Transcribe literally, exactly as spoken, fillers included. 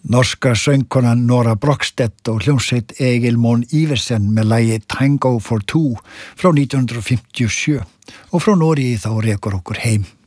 Norska söngkonan Nora Brogstedt og hljómsveit Egil Mon Iversen með lagi Tango for Two frá nítján hundrað fimmtíu og sjö og frá Noregi þá rekur okkur heim